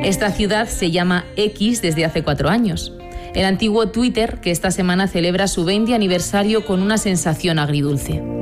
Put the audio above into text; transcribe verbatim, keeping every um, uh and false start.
Esta ciudad se llama X desde hace cuatro años. El antiguo Twitter, que esta semana celebra su veinte aniversario con una sensación agridulce.